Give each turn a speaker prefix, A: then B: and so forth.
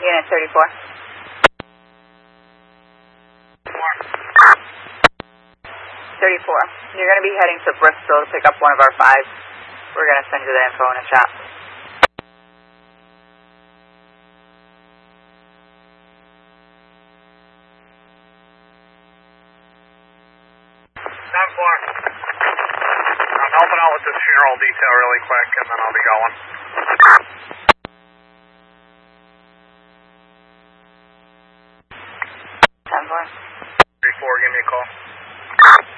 A: Unit 34. 34. You're going to be heading to Bristol to pick up one of our 5s. We're going to send you the info in a chat.
B: I'm helping out with this funeral detail really quick, and then I'll be going.
A: 10-4.
B: 34, give me a call.